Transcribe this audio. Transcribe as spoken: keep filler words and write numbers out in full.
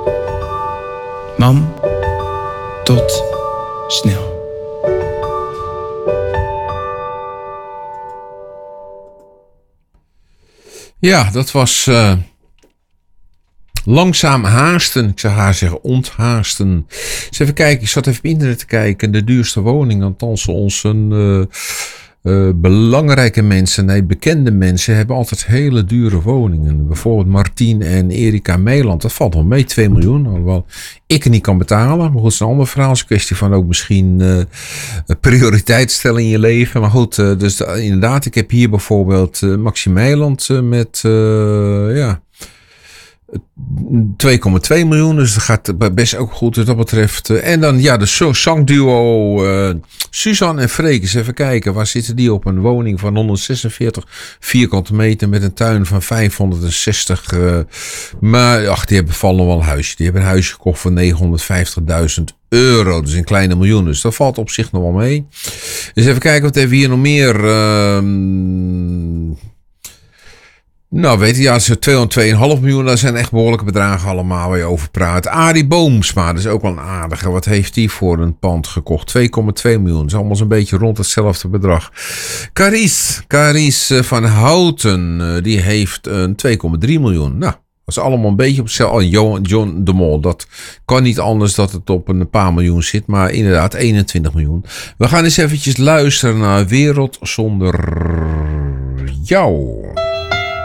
Mam, tot snel. Ja, dat was uh, langzaam haasten. Ik zou haar zeggen onthaasten. Dus even kijken, ik zat even op internet te kijken. De duurste woning, althans onze uh, uh, belangrijke mensen, nee, bekende mensen hebben altijd hele dure woningen. Bijvoorbeeld Martien en Erika Meeland. Dat valt wel mee, twee miljoen. Alhoewel ik het niet kan betalen. Maar goed, het is een ander verhaal. Het is een kwestie van ook misschien uh, prioriteit stellen in je leven. Maar goed, uh, dus uh, inderdaad, ik heb hier bijvoorbeeld uh, Maxime Meeland uh, met uh, ja, twee komma twee miljoen. Dus dat gaat best ook goed wat dat betreft. En dan ja, de zangduo uh, Suzanne en Freek. Eens even kijken, waar zitten die op? Een woning van honderdzesenveertig vierkante meter met een tuin van vijfhonderdzestig. Uh, maar ach, die hebben vallen wel een huisje. Die hebben een huisje gekocht voor negenhonderdvijftigduizend euro. Dus een kleine miljoen. Dus dat valt op zich nog wel mee. Dus even kijken, wat hebben we hier nog meer? Uh, Nou, weet je, ja, het is tweehonderdtwee komma vijf miljoen. Dat zijn echt behoorlijke bedragen allemaal waar je over praat. Arie Boomsma, dat is ook wel een aardige. Wat heeft die voor een pand gekocht? twee komma twee miljoen. Dat is allemaal zo'n beetje rond hetzelfde bedrag. Caries, Caries van Houten, die heeft een twee komma drie miljoen. Nou, dat is allemaal een beetje op hetzelfde. Oh, John de Mol, dat kan niet anders dat het op een paar miljoen zit. Maar inderdaad, eenentwintig miljoen. We gaan eens eventjes luisteren naar Wereld zonder jou.